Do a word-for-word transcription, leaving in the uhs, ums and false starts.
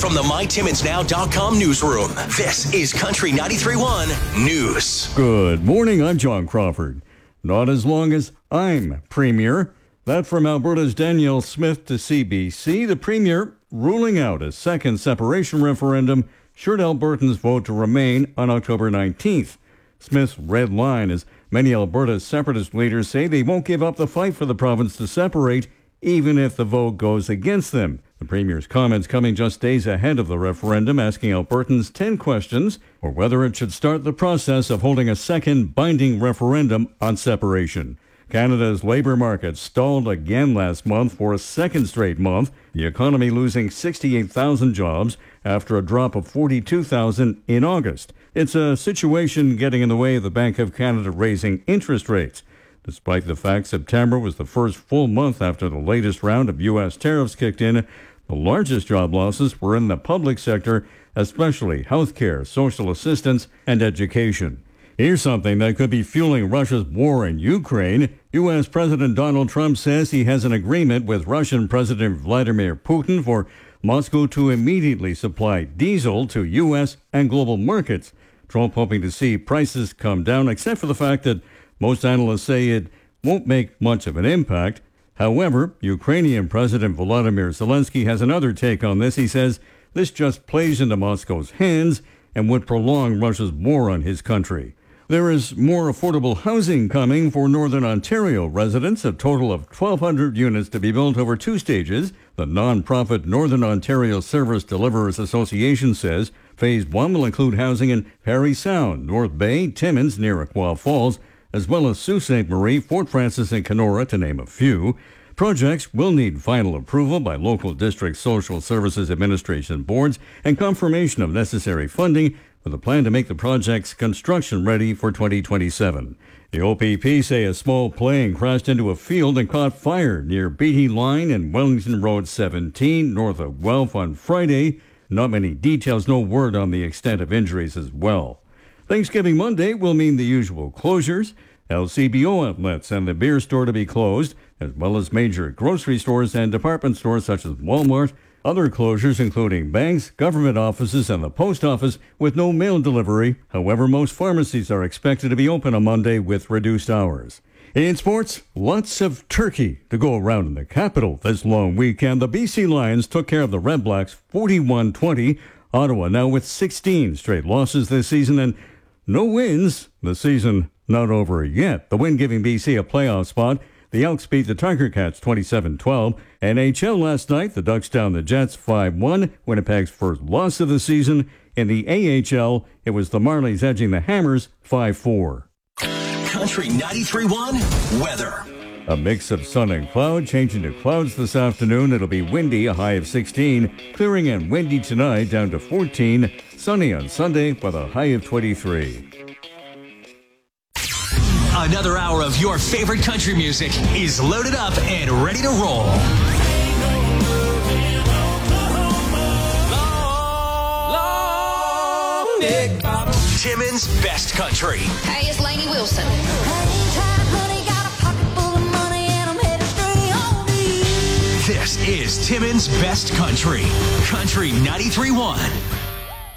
from the my timmons now dot com newsroom, this is Country ninety-three point one News. Good morning, I'm John Crawford. Not as long as I'm Premier. That from Alberta's Danielle Smith to C B C. The Premier ruling out a second separation referendum should Albertans vote to remain on October nineteenth. Smith's red line is many Alberta separatist leaders say they won't give up the fight for the province to separate, even if the vote goes against them. The Premier's comments coming just days ahead of the referendum, asking Albertans ten questions or whether it should start the process of holding a second binding referendum on separation. Canada's labour market stalled again last month for a second straight month, the economy losing sixty-eight thousand jobs after a drop of forty-two thousand in August. It's a situation getting in the way of the Bank of Canada raising interest rates. Despite the fact September was the first full month after the latest round of U S tariffs kicked in, the largest job losses were in the public sector, especially healthcare, social assistance, and education. Here's something that could be fueling Russia's war in Ukraine. U S. President Donald Trump says he has an agreement with Russian President Vladimir Putin for Moscow to immediately supply diesel to U S and global markets. Trump hoping to see prices come down, except for the fact that most analysts say it won't make much of an impact. However, Ukrainian President Volodymyr Zelensky has another take on this. He says this just plays into Moscow's hands and would prolong Russia's war on his country. There is more affordable housing coming for Northern Ontario residents, a total of twelve hundred units to be built over two stages. The non-profit Northern Ontario Service Deliverers Association says Phase one will include housing in Parry Sound, North Bay, Timmins near Aqua Falls, as well as Sault Ste. Marie, Fort Frances, and Kenora, to name a few. Projects will need final approval by local district social services administration boards and confirmation of necessary funding with a plan to make the projects construction ready for twenty twenty-seven. The O P P say a small plane crashed into a field and caught fire near Beatty Line and Wellington Road seventeen, north of Guelph on Friday. Not many details, no word on the extent of injuries as well. Thanksgiving Monday will mean the usual closures. L C B O outlets and the beer store to be closed, as well as major grocery stores and department stores such as Walmart. Other closures including banks, government offices, and the post office with no mail delivery. However, most pharmacies are expected to be open on Monday with reduced hours. In sports, lots of turkey to go around in the capital this long weekend. The B C Lions took care of the Red Blacks forty-one twenty. Ottawa now with sixteen straight losses this season and no wins. The season not over yet. The win giving B C a playoff spot. The Elks beat the Tiger Cats twenty-seven twelve. N H L last night, the Ducks down the Jets five one. Winnipeg's first loss of the season. In the A H L, it was the Marlies edging the Hammers five four. Country ninety-three point one weather. A mix of sun and cloud, changing to clouds this afternoon. It'll be windy, a high of sixteen. Clearing and windy tonight, down to fourteen. Sunny on Sunday with a high of twenty-three. Another hour of your favorite country music is loaded up and ready to roll. Long neck bottom. Timmins' Best Country. Hey, it's Lainey Wilson. This is Timmins' Best Country. Country ninety-three point one.